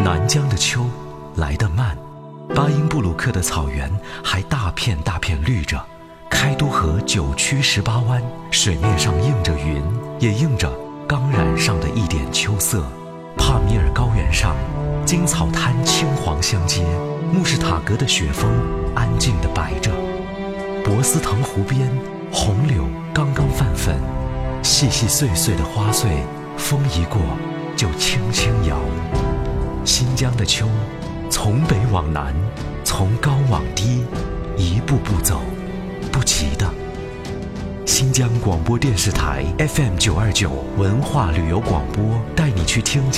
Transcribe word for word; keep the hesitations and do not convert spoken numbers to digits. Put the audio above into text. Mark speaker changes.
Speaker 1: 南疆的秋来得慢，巴音布鲁克的草原还大片大片绿着，开都河九曲十八弯，水面上映着云，也映着刚染上的一点秋色。帕米尔高原上，金草滩青黄相接，穆士塔格的雪峰安静地摆着，博斯腾湖边红柳刚刚泛粉，细细碎碎的花穗，风一过就轻轻摇。新疆的秋，从北往南，从高往低，一步步走，不急的。新疆广播电视台 F M 九二九文化旅游广播，带你去听